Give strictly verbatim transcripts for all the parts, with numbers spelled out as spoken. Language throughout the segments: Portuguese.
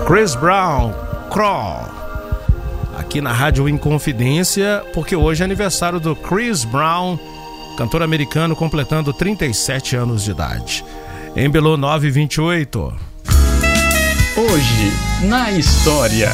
Chris Brown, Crawl, aqui na Rádio Inconfidência, porque hoje é aniversário do Chris Brown, cantor americano completando trinta e sete anos de idade. Em Belo nove e vinte e oito. Hoje, na história.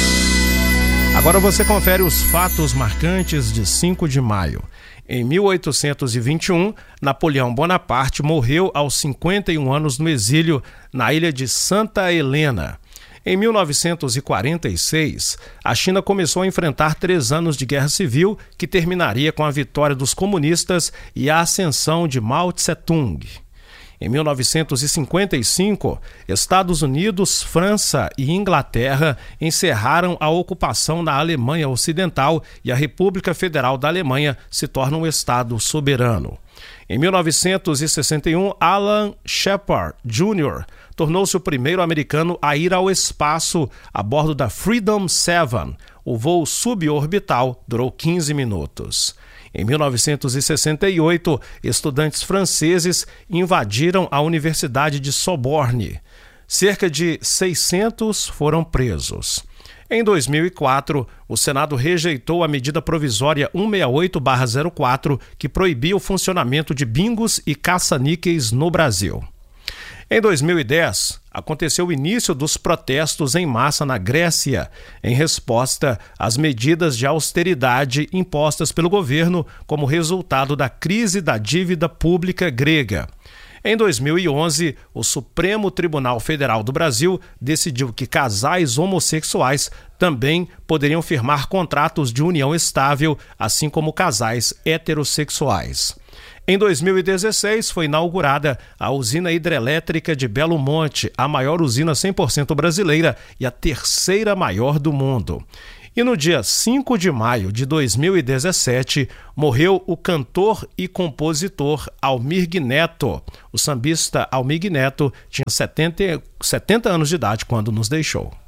Agora você confere os fatos marcantes de cinco de maio. Em mil oitocentos e vinte e um, Napoleão Bonaparte morreu aos cinquenta e um anos no exílio na ilha de Santa Helena. Em mil novecentos e quarenta e seis, a China começou a enfrentar três anos de guerra civil que terminaria com a vitória dos comunistas e a ascensão de Mao Tse-tung. Em mil novecentos e cinquenta e cinco, Estados Unidos, França e Inglaterra encerraram a ocupação na Alemanha Ocidental e a República Federal da Alemanha se torna um Estado soberano. Em mil novecentos e sessenta e um, Alan Shepard Júnior tornou-se o primeiro americano a ir ao espaço a bordo da Freedom sete. O voo suborbital durou quinze minutos. Em mil novecentos e sessenta e oito, estudantes franceses invadiram a Universidade de Sorbonne. Cerca de seiscentos foram presos. Em dois mil e quatro, o Senado rejeitou a medida provisória cento e sessenta e oito barra zero quatro que proibia o funcionamento de bingos e caça-níqueis no Brasil. Em dois mil e dez, aconteceu o início dos protestos em massa na Grécia, em resposta às medidas de austeridade impostas pelo governo como resultado da crise da dívida pública grega. Em dois mil e onze, o Supremo Tribunal Federal do Brasil decidiu que casais homossexuais também poderiam firmar contratos de união estável, assim como casais heterossexuais. Em dois mil e dezesseis, foi inaugurada a usina hidrelétrica de Belo Monte, a maior usina cem por cento brasileira e a terceira maior do mundo. E no dia cinco de maio de dois mil e dezessete, morreu o cantor e compositor Almir Neto. O sambista Almir Neto tinha setenta, setenta anos de idade quando nos deixou.